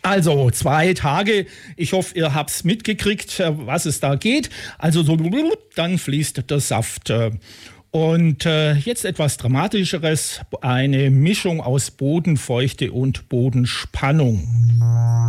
Also 2 Tage. Ich hoffe, ihr habt's mitgekriegt, was es da geht. Also so, dann fließt der Saft. Und jetzt etwas Dramatischeres. Eine Mischung aus Bodenfeuchte und Bodenspannung.